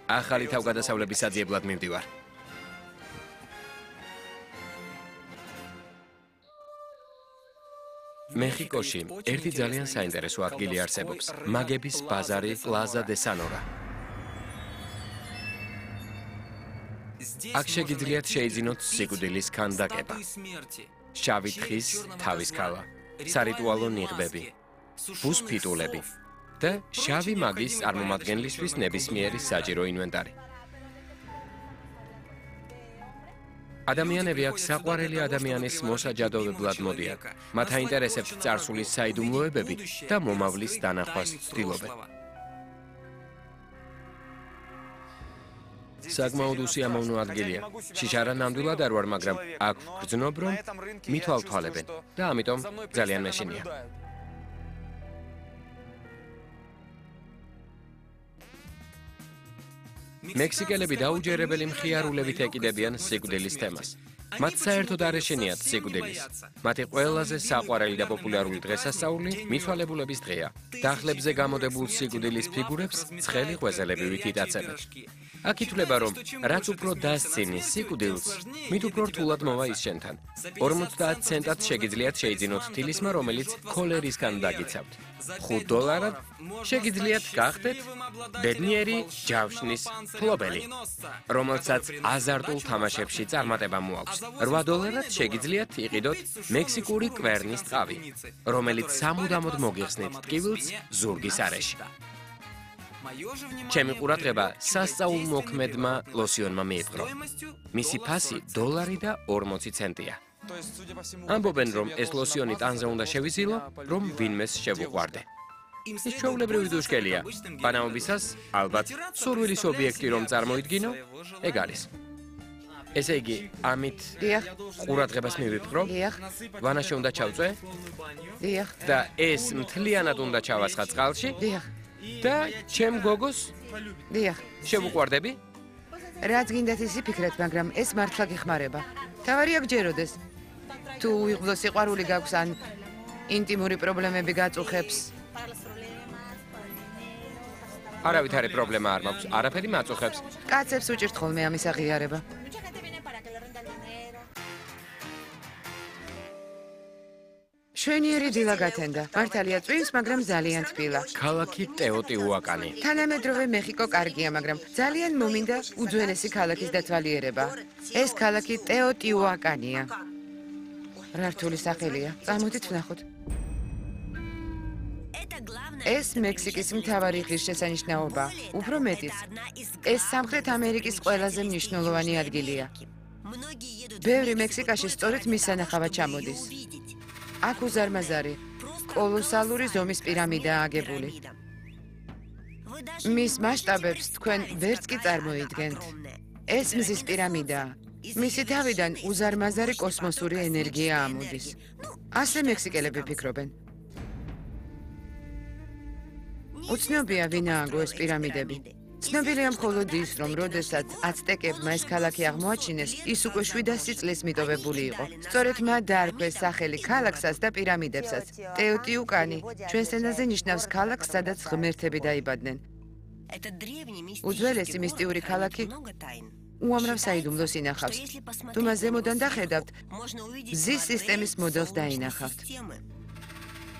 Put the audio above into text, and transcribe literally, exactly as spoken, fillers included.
ახალი თავგადასავლების საძიებლად მივდივარ. მეხიკოში ერთი ძალიან საინტერესო ადგილი არსებობს. მაგების ბაზარი პლაზა დე სანორა. აქ შეგიძლიათ შეიძინოთ სიკვდილის ქანდაკება. შავი თხის თავის ქალა, სარიტუალო ნიღბები, ბუსფიტულები და შავი მაგის წარმომადგენლისთვის ნებისმიერი საჭირო ინვენტარი. ადამიანები აქ საყვარელი ადამიანის მოსაჯადოვებლად მოდიან. მათ აინტერესებთ წარსულის საიდუმლოებები და მომავლის დანახვას ცდილობენ. საკმაოდ უსიამოვნო ადგილია. შიშარა ნამდვილად არ ვარ, მაგრამ აქ ვგრძნობ, რომ მithვალთვალებენ და ამიტომ ძალიან მეშინია. მექსიკელები დაუჯერებელი მხიარულებით ეკიდებიან სიკვდილის თემას. მათ საერთოდ არ ეშინიათ სიკვდილის. მათი ყველაზე საყვარელი და პოპულარული დღესასწაული მithვალებულების დღეა. დახლებზე გამოდებულ სიკვდილის ფიგურებს ცხელი ღვეზელებივით იტაცებენ. აქ ითვლება, რომ რაც უფრო დასცინის სიკვდილს, მით უფრო რთულად მოვა ის შენთან. ორმოცდაათ ცენტად შეგიძლიათ შეიძინოთ თილისმა, რომელიც ქოლერისგან დაგიცავთ. ხუთ დოლარად შეგიძლიათ გახდეთ ბედნიერი ჯავშნის ფლობელი, რომელსაც აზარტულ თამაშებში წარმატება მოაქვს. რვა დოლარად შეგიძლიათ იყიდოთ მექსიკური კვერნის ტყავი, რომელიც სამუდამოდ მოგიხსნით ტკივილს ზურგის არეში. ჩემი ყურადღება სასწაულმოქმედმა ლოსიონმა მიიპყრო. მისი ფასი დოლარი და ორმოცი ცენტია. ამბობენ, რომ ეს ლოსიონი ტანზე უნდა შევიზილო, რომ ვინმეს შევუყვარდე. ის ჩვეულებრივი დუშკელია. ბანაობისას, ალბათ, სურვილის ობიექტი რომ წარმოიდგინო, ეგ არის. ესე იგი, ამით ყურადღებას მივიპყრო, ვანაში უნდა ჩავწვე და ეს მთლიანად უნდა ჩავასხა წყალში და ჩემ გოგოს შევუყვარდები? რაც გინდათ ისი ფიქრეთ, მაგრამ ეს მართლა გიხმარება. თავარია გჯეროდეს. თუ უიღბლო სიყვარული გაქვს ან ინტიმური პრობლემები გაწუხებს. არავითარი პრობლემა არ მაქვს, არაფერი მაწუხებს. კაცებს უჭირთ ხოლმე ამის აღიარება. შვენიერი დილა გათენდა. მართალია წვიმს, მაგრამ ძალიან თბილა. ქალაქი ტეოტიუაკანი. თანამედროვე მეხიკო კარგია, მაგრამ ძალიან მომინდა უძველესი ქალაქის დათვალიერება. ეს ქალაქი ტეოტიუაკანია. რა რთული სახელია. წარმოდით ვნახოთ. ეს მექსიკის მთავარი ღირსშესანიშნაობა, უფრო მეტიც. ეს სამხრეთ ამერიკის ყველაზე მნიშვნელოვანი ადგილია. ბევრი მექსიკაში სწორედ მის სანახავად ჩამოდის. აქ უზარმაზარი, კოლოსალური ზომის პირამიდაა აგებული. მის მასშტაბებს თქვენ ვერც კი წარმოიდგენთ. ეს მზის პირამიდაა. მისი თავიდან უზარმაზარი კოსმოსური ენერგია ამოდის. ასე მექსიკელები ფიქრობენ. უცნობია ვინ ააგო ეს პირამიდები. ცნობილია მხოლოდ ის, რომ როდესაც აცტეკებმა ეს ქალაქი აღმოაჩინეს, ის უკვე შვიდასი წლის მიტოვებული იყო. სწორედ მათ დაარქვეს სახელი ქალაქსაც და პირამიდებსაც. ტეოტიუკანი ჩვენს ენაზე ნიშნავს ქალაქს, სადაც ღმერთები დაიბადნენ. უძველესი მისტიური ქალაქი უამრავ საიდუმლოს ინახავს. თუ მას ზემოდან დახედავთ, მზის სისტემის მოდელს დაინახავთ.